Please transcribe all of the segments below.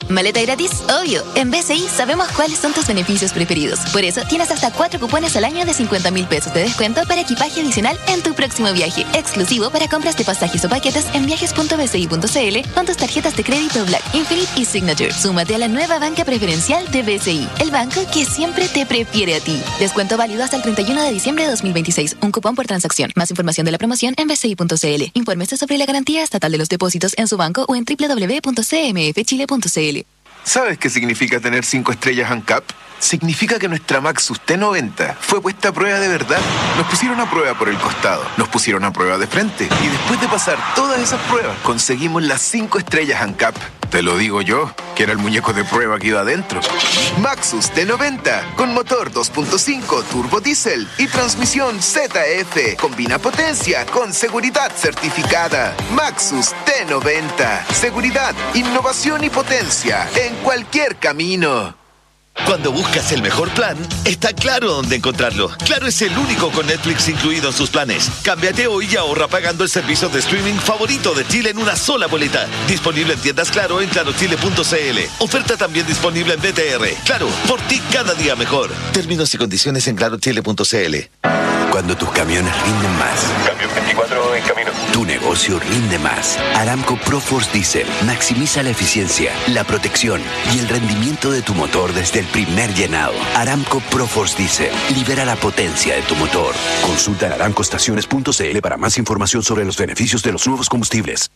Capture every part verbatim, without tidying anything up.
¿Maleta gratis? Obvio. En B C I sabemos cuáles son tus beneficios preferidos. Por eso tienes hasta cuatro cupones al año de cincuenta mil pesos de descuento para equipaje adicional en tu próximo viaje. Exclusivo para compras de pasajes o paquetes en viajes punto b c i punto c l con tus tarjetas de crédito Black, Infinite y Signature. Súmate a la nueva banca preferencial de B C I, el banco que siempre te prefiere a ti. Descuento válido hasta el treinta y uno de diciembre de dos mil veintiséis. Un cupón por transacción. Más información de la promoción en b c i punto c l. Infórmese sobre la garantía estatal de los depósitos en su banco o en w w w punto c m f chile punto c l. ¿Sabes qué significa tener cinco estrellas ANCAP? Significa que nuestra Maxus T noventa fue puesta a prueba de verdad. Nos pusieron a prueba por el costado, nos pusieron a prueba de frente y después de pasar todas esas pruebas conseguimos las cinco estrellas ANCAP. Te lo digo yo, que era el muñeco de prueba que iba adentro. Maxus T noventa, con motor dos punto cinco turbo diésel y transmisión Z F. Combina potencia con seguridad certificada. Maxus T noventa. Seguridad, innovación y potencia en cualquier camino. Cuando buscas el mejor plan, está Claro dónde encontrarlo. Claro es el único con Netflix incluido en sus planes. Cámbiate hoy y ahorra pagando el servicio de streaming favorito de Chile en una sola boleta. Disponible en tiendas Claro en claro chile punto c l. Oferta también disponible en B T R. Claro, por ti cada día mejor. Términos y condiciones en claro chile punto c l. Cuando tus camiones rinden más. Cambio veinticuatro en camino. Tu negocio rinde más. Aramco ProForce Diesel maximiza la eficiencia, la protección y el rendimiento de tu motor desde el primer llenado. Aramco ProForce Diesel libera la potencia de tu motor. Consulta en aramco estaciones punto c l para más información sobre los beneficios de los nuevos combustibles.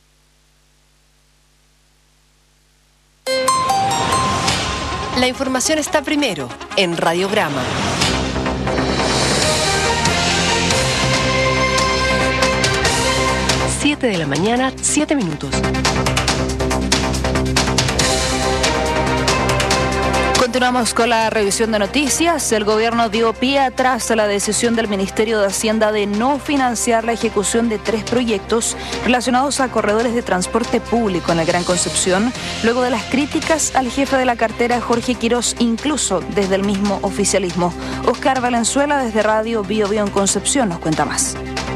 La información está primero en Radiograma. siete de la mañana, siete minutos. Continuamos con la revisión de noticias. El gobierno dio pie atrás a la decisión del Ministerio de Hacienda de no financiar la ejecución de tres proyectos relacionados a corredores de transporte público en la Gran Concepción, luego de las críticas al jefe de la cartera, Jorge Quirós, incluso desde el mismo oficialismo. Oscar Valenzuela, desde Radio Bio Bio en Concepción, nos cuenta más.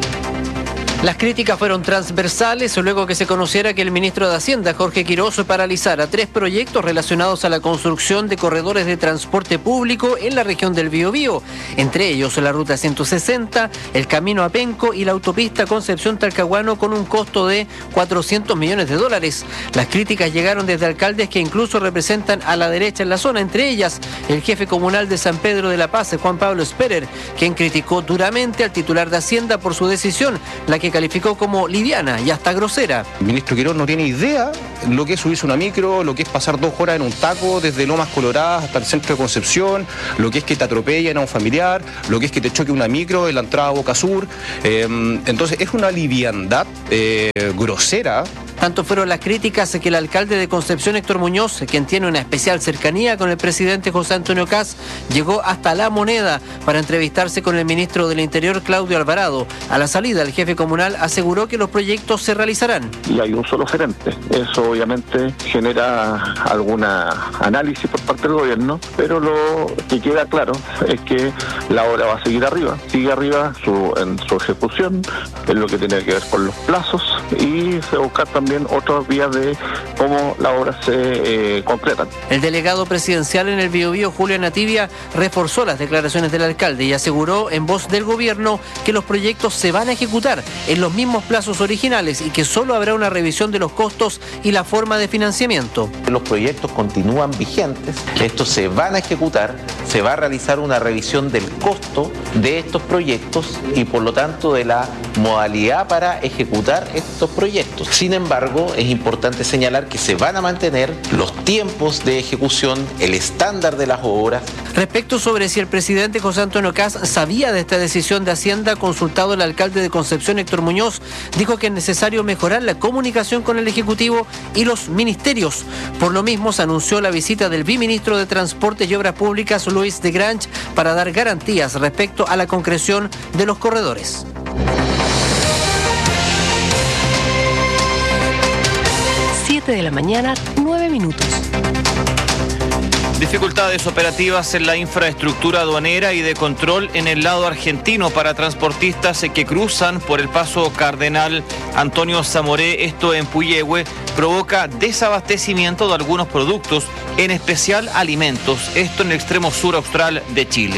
Las críticas fueron transversales luego que se conociera que el ministro de Hacienda, Jorge Quirós, paralizara tres proyectos relacionados a la construcción de corredores de transporte público en la región del Biobío, entre ellos la Ruta ciento sesenta, el Camino a Penco y la autopista Concepción-Talcahuano con un costo de cuatrocientos millones de dólares. Las críticas llegaron desde alcaldes que incluso representan a la derecha en la zona, entre ellas el jefe comunal de San Pedro de la Paz, Juan Pablo Sperer, quien criticó duramente al titular de Hacienda por su decisión, la que calificó como liviana y hasta grosera. El ministro Quirós no tiene idea lo que es subirse una micro, lo que es pasar dos horas en un taco desde Lomas Coloradas hasta el centro de Concepción, lo que es que te atropellen a un familiar, lo que es que te choque una micro en la entrada a Boca Sur. Eh, entonces es una liviandad eh, grosera. Tanto fueron las críticas que el alcalde de Concepción, Héctor Muñoz, quien tiene una especial cercanía con el presidente José Antonio Kast, llegó hasta La Moneda para entrevistarse con el ministro del Interior, Claudio Alvarado. A la salida, el jefe comunal aseguró que los proyectos se realizarán. Y hay un solo gerente. Eso obviamente genera alguna análisis por parte del gobierno, pero lo que queda claro es que la obra va a seguir arriba. Sigue arriba su, en su ejecución, en lo que tiene que ver con los plazos, y se busca también otras vías de cómo la obra se eh, concretan. El delegado presidencial en el Biobío, Julio Nativia, reforzó las declaraciones del alcalde y aseguró en voz del gobierno que los proyectos se van a ejecutar en los mismos plazos originales y que solo habrá una revisión de los costos y la forma de financiamiento. Los proyectos continúan vigentes, estos se van a ejecutar, se va a realizar una revisión del costo de estos proyectos y por lo tanto de la modalidad para ejecutar estos proyectos. Sin embargo, es importante señalar que se van a mantener los tiempos de ejecución, el estándar de las obras. Respecto sobre si el presidente José Antonio Kast sabía de esta decisión de Hacienda, consultado el alcalde de Concepción, Héctor Muñoz, dijo que es necesario mejorar la comunicación con el Ejecutivo y los ministerios. Por lo mismo, se anunció la visita del viceministro de Transportes y Obras Públicas, Luis de Grange, para dar garantías respecto a la concreción de los corredores. siete de la mañana, nueve minutos. Dificultades operativas en la infraestructura aduanera y de control en el lado argentino para transportistas que cruzan por el paso Cardenal Antonio Zamoré, esto en Puyehue, provoca desabastecimiento de algunos productos, en especial alimentos, esto en el extremo sur austral de Chile.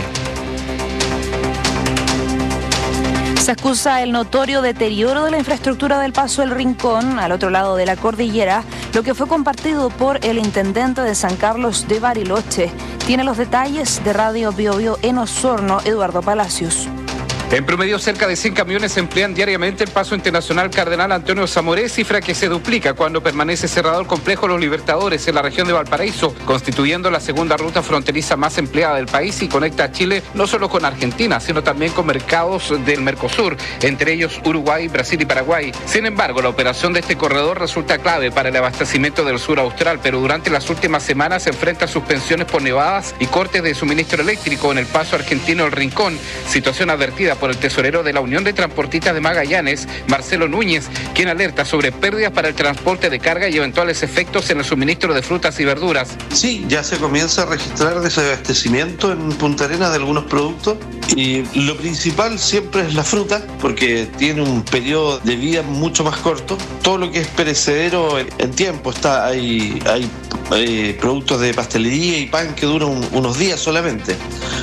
Se acusa el notorio deterioro de la infraestructura del Paso El Rincón, al otro lado de la cordillera, lo que fue compartido por el intendente de San Carlos de Bariloche. Tiene los detalles de Radio Bio Bio en Osorno, Eduardo Palacios. En promedio, cerca de cien camiones emplean diariamente el Paso Internacional Cardenal Antonio Zamoré, cifra que se duplica cuando permanece cerrado el complejo Los Libertadores en la región de Valparaíso, constituyendo la segunda ruta fronteriza más empleada del país y conecta a Chile no solo con Argentina, sino también con mercados del Mercosur, entre ellos Uruguay, Brasil y Paraguay. Sin embargo, la operación de este corredor resulta clave para el abastecimiento del sur austral, pero durante las últimas semanas se enfrenta a suspensiones por nevadas y cortes de suministro eléctrico en el Paso Argentino El Rincón, situación advertida por el tesorero de la Unión de Transportistas de Magallanes, Marcelo Núñez, quien alerta sobre pérdidas para el transporte de carga y eventuales efectos en el suministro de frutas y verduras. Sí, ya se comienza a registrar desabastecimiento en Punta Arenas de algunos productos y lo principal siempre es la fruta, porque tiene un periodo de vida mucho más corto. Todo lo que es perecedero en tiempo está, hay, hay eh, productos de pastelería y pan que duran un, unos días solamente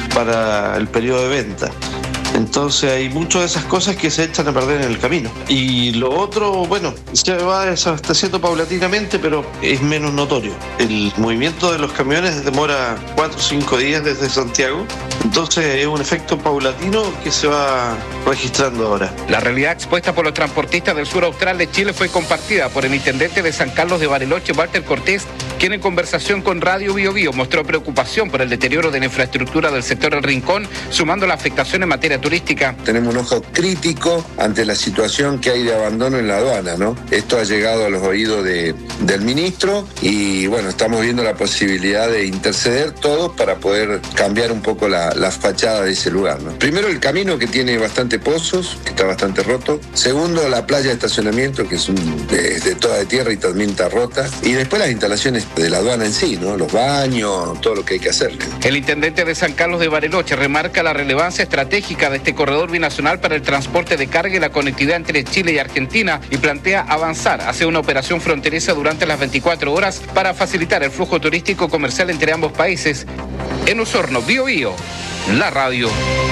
para el periodo de venta. Entonces hay muchas de esas cosas que se echan a perder en el camino. Y lo otro, bueno, se va desabasteciendo paulatinamente, pero es menos notorio. El movimiento de los camiones demora cuatro o cinco días desde Santiago. Entonces es un efecto paulatino que se va registrando ahora. La realidad expuesta por los transportistas del sur austral de Chile fue compartida por el intendente de San Carlos de Bariloche, Walter Cortés, quien en conversación con Radio Bio Bio mostró preocupación por el deterioro de la infraestructura del sector El Rincón, sumando la afectación en materia turística. Tenemos un ojo crítico ante la situación que hay de abandono en la aduana, ¿no? Esto ha llegado a los oídos de, del ministro y bueno, estamos viendo la posibilidad de interceder todos para poder cambiar un poco la, la fachada de ese lugar, ¿no? Primero, el camino, que tiene bastante pozos, que está bastante roto. Segundo, la playa de estacionamiento, que es un, de, de toda de tierra y también está rota. Y después las instalaciones de la aduana en sí, ¿no? Los baños, todo lo que hay que hacerle. El intendente de San Carlos de Bariloche remarca la relevancia estratégica de este corredor binacional para el transporte de carga y la conectividad entre Chile y Argentina y plantea avanzar hacia una operación fronteriza durante las veinticuatro horas para facilitar el flujo turístico comercial entre ambos países. En Osorno, Bio Bio, la radio.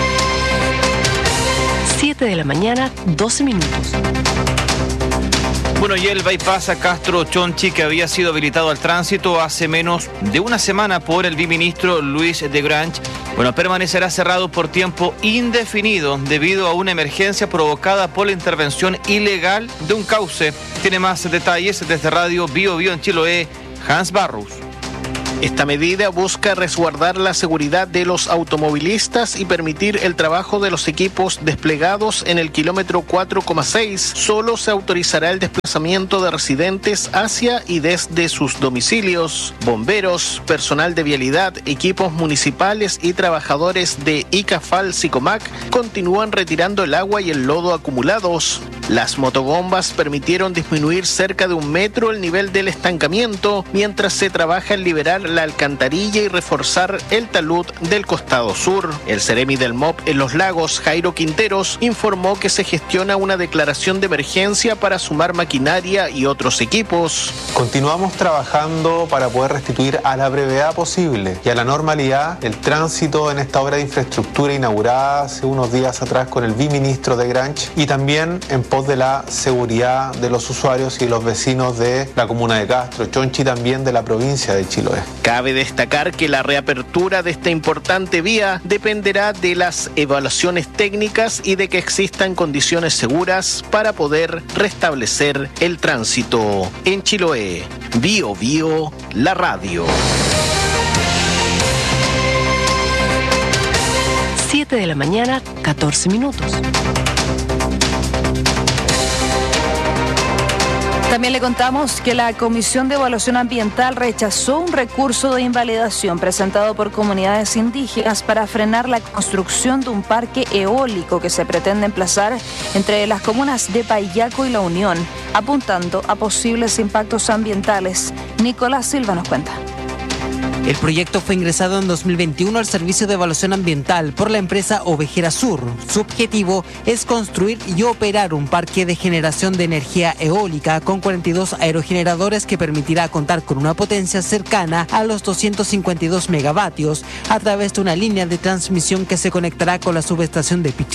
siete de la mañana, doce minutos. Bueno, y el bypass a Castro Chonchi, que había sido habilitado al tránsito hace menos de una semana por el viceministro Luis de Grange, bueno, permanecerá cerrado por tiempo indefinido debido a una emergencia provocada por la intervención ilegal de un cauce. Tiene más detalles desde Radio Bio Bio en Chiloé, Hans Barrus. Esta medida busca resguardar la seguridad de los automovilistas y permitir el trabajo de los equipos desplegados en el kilómetro cuatro coma seis. Solo se autorizará el desplazamiento de residentes hacia y desde sus domicilios. Bomberos, personal de vialidad, equipos municipales y trabajadores de ICAFAL Sicomac continúan retirando el agua y el lodo acumulados. Las motobombas permitieron disminuir cerca de un metro el nivel del estancamiento, mientras se trabaja en liberar la alcantarilla y reforzar el talud del costado sur. El Seremi del M O P en Los Lagos, Jairo Quinteros, informó que se gestiona una declaración de emergencia para sumar maquinaria y otros equipos. Continuamos trabajando para poder restituir a la brevedad posible y a la normalidad el tránsito en esta obra de infraestructura inaugurada hace unos días atrás con el viceministro de Grange y también en pos de la seguridad de los usuarios y los vecinos de la comuna de Castro Chonchi y también de la provincia de Chiloé. Cabe destacar que la reapertura de esta importante vía dependerá de las evaluaciones técnicas y de que existan condiciones seguras para poder restablecer el tránsito. En Chiloé, Bio Bio, la radio. siete de la mañana, catorce minutos. También le contamos que la Comisión de Evaluación Ambiental rechazó un recurso de invalidación presentado por comunidades indígenas para frenar la construcción de un parque eólico que se pretende emplazar entre las comunas de Payaco y La Unión, apuntando a posibles impactos ambientales. Nicolás Silva nos cuenta. El proyecto fue ingresado en dos mil veintiuno al Servicio de Evaluación Ambiental por la empresa Ovejera Sur. Su objetivo es construir y operar un parque de generación de energía eólica con cuarenta y dos aerogeneradores que permitirá contar con una potencia cercana a los doscientos cincuenta y dos megavatios a través de una línea de transmisión que se conectará con la subestación de Pichilemu.